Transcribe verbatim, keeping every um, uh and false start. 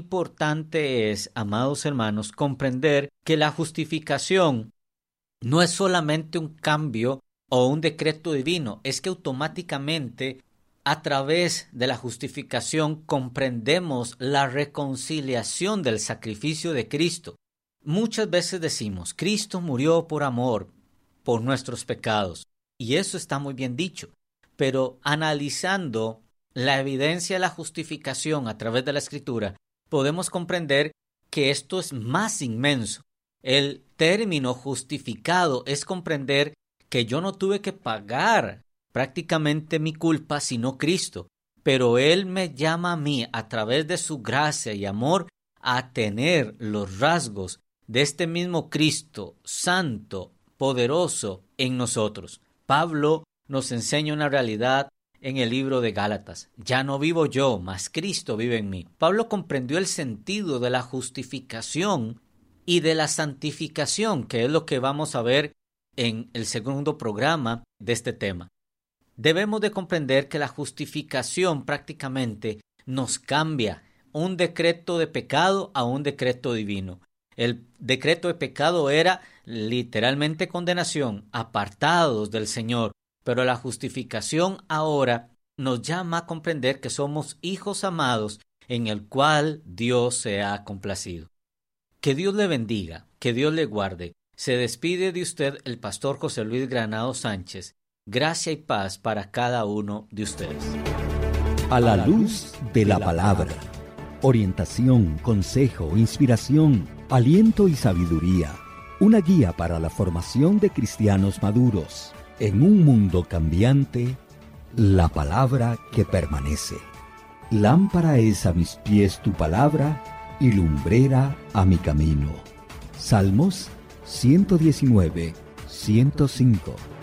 importante es, amados hermanos, comprender que la justificación no es solamente un cambio o un decreto divino, es que automáticamente a través de la justificación comprendemos la reconciliación del sacrificio de Cristo. Muchas veces decimos, Cristo murió por amor, por nuestros pecados, y eso está muy bien dicho, pero analizando la evidencia de la justificación a través de la Escritura, podemos comprender que esto es más inmenso. El término justificado es comprender que yo no tuve que pagar prácticamente mi culpa sino Cristo, pero Él me llama a mí a través de su gracia y amor a tener los rasgos de este mismo Cristo santo, poderoso en nosotros. Pablo nos enseña una realidad en el libro de Gálatas. Ya no vivo yo, mas Cristo vive en mí. Pablo comprendió el sentido de la justificación y de la santificación, que es lo que vamos a ver en el segundo programa de este tema. Debemos de comprender que la justificación prácticamente nos cambia un decreto de pecado a un decreto divino. El decreto de pecado era literalmente condenación, apartados del Señor, pero la justificación ahora nos llama a comprender que somos hijos amados en el cual Dios se ha complacido. Que Dios le bendiga, que Dios le guarde. Se despide de usted el pastor José Luis Granado Sánchez. Gracia y paz para cada uno de ustedes. A la luz de la palabra. Orientación, consejo, inspiración, aliento y sabiduría. Una guía para la formación de cristianos maduros. En un mundo cambiante, la palabra que permanece. Lámpara es a mis pies tu palabra y lumbrera a mi camino. Salmos ciento diecinueve, ciento cinco.